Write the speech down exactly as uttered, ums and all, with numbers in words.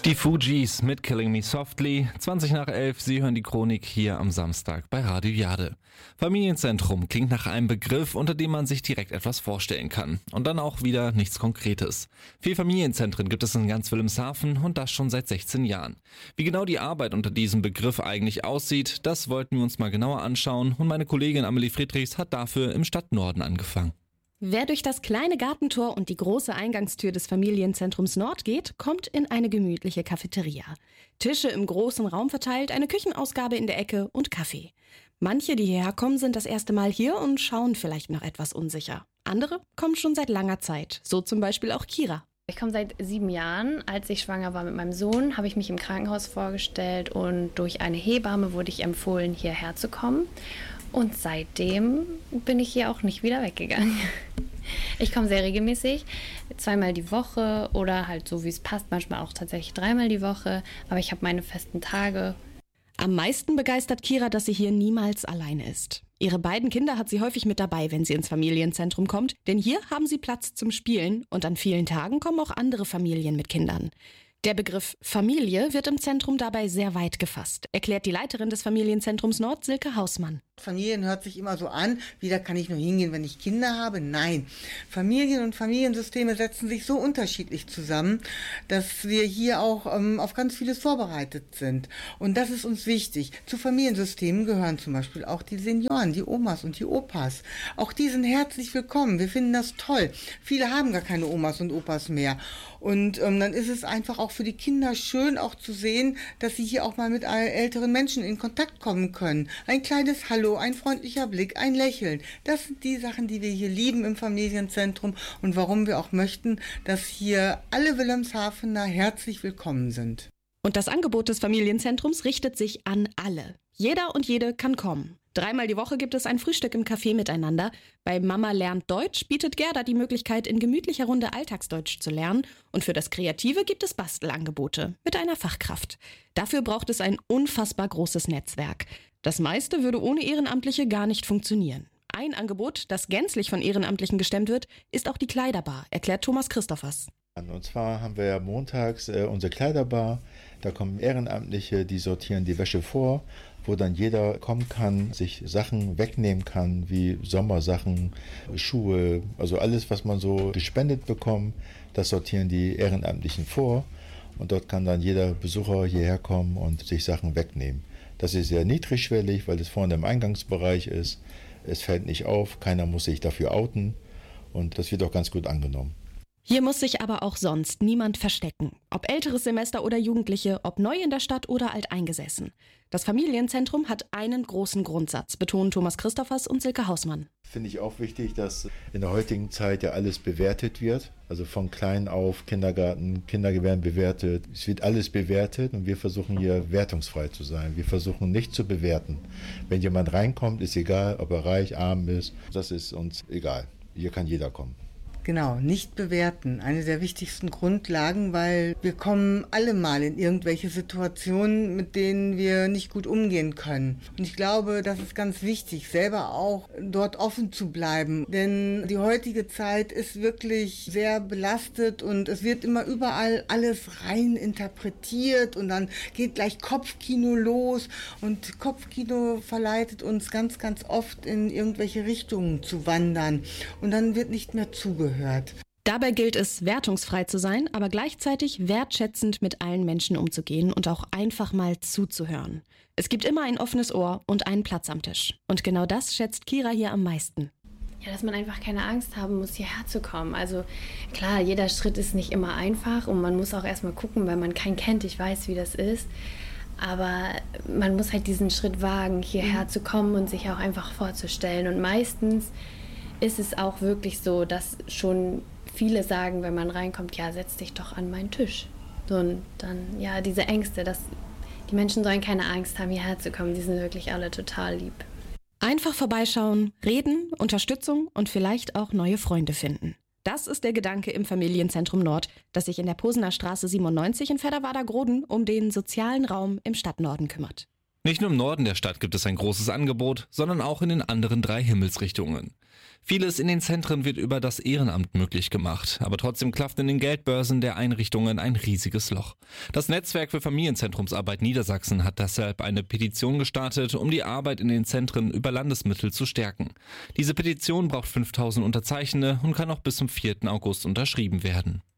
Die Fugees mit Killing Me Softly, zwanzig nach elf, Sie hören die Chronik hier am Samstag bei Radio Jade. Familienzentrum klingt nach einem Begriff, unter dem man sich direkt etwas vorstellen kann. Und dann auch wieder nichts Konkretes. Vier Familienzentren gibt es in ganz Wilhelmshaven und das schon seit sechzehn Jahren. Wie genau die Arbeit unter diesem Begriff eigentlich aussieht, das wollten wir uns mal genauer anschauen und meine Kollegin Amelie Friedrichs hat dafür im Stadtnorden angefangen. Wer durch das kleine Gartentor und die große Eingangstür des Familienzentrums Nord geht, kommt in eine gemütliche Cafeteria. Tische im großen Raum verteilt, eine Küchenausgabe in der Ecke und Kaffee. Manche, die hierher kommen, sind das erste Mal hier und schauen vielleicht noch etwas unsicher. Andere kommen schon seit langer Zeit, so zum Beispiel auch Kira. Ich komme seit sieben Jahren. Als ich schwanger war mit meinem Sohn, habe ich mich im Krankenhaus vorgestellt und durch eine Hebamme wurde ich empfohlen, hierher zu kommen. Und seitdem bin ich hier auch nicht wieder weggegangen. Ich komme sehr regelmäßig, zweimal die Woche oder halt so wie es passt, manchmal auch tatsächlich dreimal die Woche. Aber ich habe meine festen Tage. Am meisten begeistert Kira, dass sie hier niemals alleine ist. Ihre beiden Kinder hat sie häufig mit dabei, wenn sie ins Familienzentrum kommt. Denn hier haben sie Platz zum Spielen und an vielen Tagen kommen auch andere Familien mit Kindern. Der Begriff Familie wird im Zentrum dabei sehr weit gefasst, erklärt die Leiterin des Familienzentrums Nord, Silke Hausmann. Familien hört sich immer so an, wie da kann ich nur hingehen, wenn ich Kinder habe. Nein, Familien und Familiensysteme setzen sich so unterschiedlich zusammen, dass wir hier auch ähm, auf ganz vieles vorbereitet sind. Und das ist uns wichtig. Zu Familiensystemen gehören zum Beispiel auch die Senioren, die Omas und die Opas. Auch die sind herzlich willkommen. Wir finden das toll. Viele haben gar keine Omas und Opas mehr. Und ähm, dann ist es einfach auch für die Kinder schön auch zu sehen, dass sie hier auch mal mit älteren Menschen in Kontakt kommen können. Ein kleines Hallo, ein freundlicher Blick, ein Lächeln. Das sind die Sachen, die wir hier lieben im Familienzentrum und warum wir auch möchten, dass hier alle Wilhelmshavener herzlich willkommen sind. Und das Angebot des Familienzentrums richtet sich an alle. Jeder und jede kann kommen. Dreimal die Woche gibt es ein Frühstück im Café miteinander. Bei Mama lernt Deutsch bietet Gerda die Möglichkeit, in gemütlicher Runde Alltagsdeutsch zu lernen. Und für das Kreative gibt es Bastelangebote mit einer Fachkraft. Dafür braucht es ein unfassbar großes Netzwerk. Das meiste würde ohne Ehrenamtliche gar nicht funktionieren. Ein Angebot, das gänzlich von Ehrenamtlichen gestemmt wird, ist auch die Kleiderbar, erklärt Thomas Christophers. Und zwar haben wir ja montags äh, unsere Kleiderbar. Da kommen Ehrenamtliche, die sortieren die Wäsche vor, wo dann jeder kommen kann, sich Sachen wegnehmen kann, wie Sommersachen, Schuhe, also alles, was man so gespendet bekommt, das sortieren die Ehrenamtlichen vor. Und dort kann dann jeder Besucher hierher kommen und sich Sachen wegnehmen. Das ist sehr niedrigschwellig, weil es vorne im Eingangsbereich ist. Es fällt nicht auf, keiner muss sich dafür outen und das wird auch ganz gut angenommen. Hier muss sich aber auch sonst niemand verstecken. Ob älteres Semester oder Jugendliche, ob neu in der Stadt oder alteingesessen. Das Familienzentrum hat einen großen Grundsatz, betonen Thomas Christophers und Silke Hausmann. Finde ich auch wichtig, dass in der heutigen Zeit ja alles bewertet wird. Also von klein auf, Kindergarten, Kinder werden bewertet. Es wird alles bewertet und wir versuchen hier wertungsfrei zu sein. Wir versuchen nicht zu bewerten. Wenn jemand reinkommt, ist egal, ob er reich, arm ist. Das ist uns egal. Hier kann jeder kommen. Genau, nicht bewerten. Eine der wichtigsten Grundlagen, weil wir kommen alle mal in irgendwelche Situationen, mit denen wir nicht gut umgehen können. Und ich glaube, das ist ganz wichtig, selber auch dort offen zu bleiben. Denn die heutige Zeit ist wirklich sehr belastet und es wird immer überall alles rein interpretiert und dann geht gleich Kopfkino los und Kopfkino verleitet uns ganz, ganz oft in irgendwelche Richtungen zu wandern und dann wird nicht mehr zugehört. Hört. Dabei gilt es, wertungsfrei zu sein, aber gleichzeitig wertschätzend mit allen Menschen umzugehen und auch einfach mal zuzuhören. Es gibt immer ein offenes Ohr und einen Platz am Tisch. Und genau das schätzt Kira hier am meisten. Ja, dass man einfach keine Angst haben muss, hierher zu kommen. Also klar, jeder Schritt ist nicht immer einfach und man muss auch erstmal gucken, weil man keinen kennt. Ich weiß, wie das ist. Aber man muss halt diesen Schritt wagen, hierher zu kommen und sich auch einfach vorzustellen. Und meistens ist es auch wirklich so, dass schon viele sagen, wenn man reinkommt, ja, setz dich doch an meinen Tisch. So, und dann, ja, diese Ängste, dass die Menschen sollen keine Angst haben, hierher zu kommen, die sind wirklich alle total lieb. Einfach vorbeischauen, reden, Unterstützung und vielleicht auch neue Freunde finden. Das ist der Gedanke im Familienzentrum Nord, das sich in der Posener Straße siebenundneunzig in Fedderwader-Groden um den sozialen Raum im Stadtnorden kümmert. Nicht nur im Norden der Stadt gibt es ein großes Angebot, sondern auch in den anderen drei Himmelsrichtungen. Vieles in den Zentren wird über das Ehrenamt möglich gemacht, aber trotzdem klafft in den Geldbörsen der Einrichtungen ein riesiges Loch. Das Netzwerk für Familienzentrumsarbeit Niedersachsen hat deshalb eine Petition gestartet, um die Arbeit in den Zentren über Landesmittel zu stärken. Diese Petition braucht fünftausend Unterzeichnende und kann noch bis zum vierten August unterschrieben werden.